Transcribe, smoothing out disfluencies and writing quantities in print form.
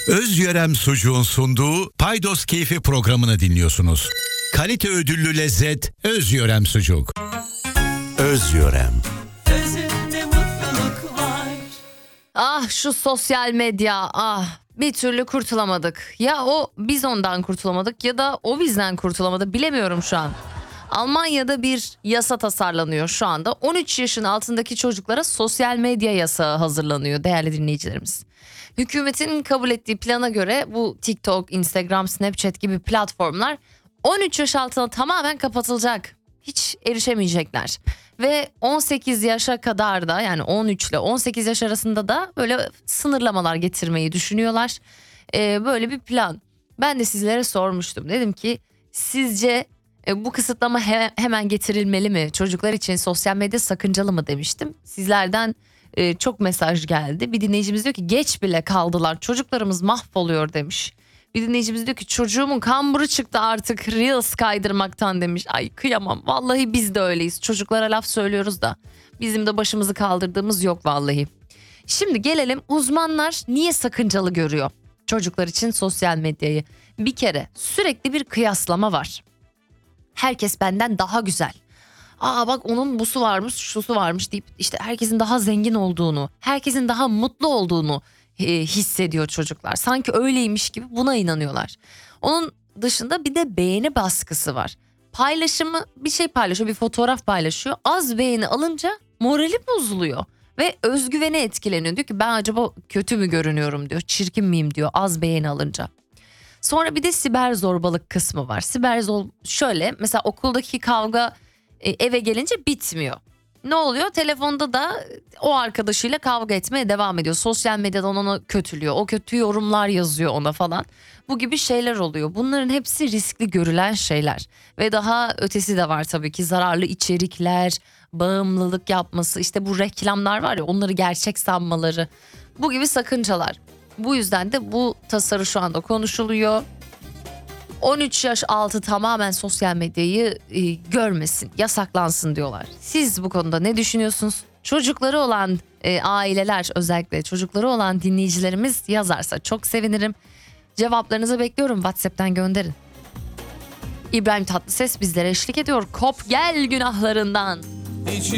Özyörem Sucuğun sunduğu Paydos Keyfi programını dinliyorsunuz. Kalite ödüllü lezzet Özyörem Sucuk. Özyörem. Özünde mutluluk var. Ah şu sosyal medya, bir türlü kurtulamadık. Ya biz ondan kurtulamadık ya da o bizden kurtulamadı, bilemiyorum şu an. Almanya'da bir yasa tasarlanıyor şu anda. 13 yaşın altındaki çocuklara sosyal medya yasağı hazırlanıyor değerli dinleyicilerimiz. Hükümetin kabul ettiği plana göre bu TikTok, Instagram, Snapchat gibi platformlar 13 yaş altına tamamen kapatılacak. Hiç erişemeyecekler. Ve 18 yaşa kadar da, yani 13 ile 18 yaş arasında da böyle sınırlamalar getirmeyi düşünüyorlar. Böyle bir plan. Ben de sizlere sormuştum. Dedim ki sizce bu kısıtlama hemen getirilmeli mi? Çocuklar için sosyal medya sakıncalı mı demiştim. Sizlerden çok mesaj geldi. Bir dinleyicimiz diyor ki geç bile kaldılar. Çocuklarımız mahvoluyor demiş. Bir dinleyicimiz diyor ki çocuğumun kamburu çıktı artık Reels kaydırmaktan demiş. Ay kıyamam. Vallahi biz de öyleyiz. Çocuklara laf söylüyoruz da bizim de başımızı kaldırdığımız yok vallahi. Şimdi gelelim, uzmanlar niye sakıncalı görüyor çocuklar için sosyal medyayı? Bir kere sürekli bir kıyaslama var. Herkes benden daha güzel. Bak onun busu varmış, şusu varmış deyip işte herkesin daha zengin olduğunu, herkesin daha mutlu olduğunu hissediyor çocuklar. Sanki öyleymiş gibi buna inanıyorlar. Onun dışında bir de beğeni baskısı var. Bir şey paylaşıyor, bir fotoğraf paylaşıyor. Az beğeni alınca morali bozuluyor ve özgüveni etkileniyor. Diyor ki ben acaba kötü mü görünüyorum diyor, çirkin miyim diyor az beğeni alınca. Sonra bir de siber zorbalık kısmı var. Şöyle mesela okuldaki kavga eve gelince bitmiyor. Ne oluyor? Telefonda da o arkadaşıyla kavga etmeye devam ediyor. Sosyal medyadan ona kötülüyor. O kötü yorumlar yazıyor ona falan. Bu gibi şeyler oluyor. Bunların hepsi riskli görülen şeyler. Ve daha ötesi de var tabii ki, zararlı içerikler, bağımlılık yapması, işte bu reklamlar var ya, onları gerçek sanmaları. Bu gibi sakıncalar. Bu yüzden de bu tasarı şu anda konuşuluyor. 13 yaş altı tamamen sosyal medyayı görmesin, yasaklansın diyorlar. Siz bu konuda ne düşünüyorsunuz? Çocukları olan aileler, özellikle çocukları olan dinleyicilerimiz yazarsa çok sevinirim. Cevaplarınızı bekliyorum, WhatsApp'tan gönderin. İbrahim Tatlıses bizlere eşlik ediyor. Kop gel günahlarından.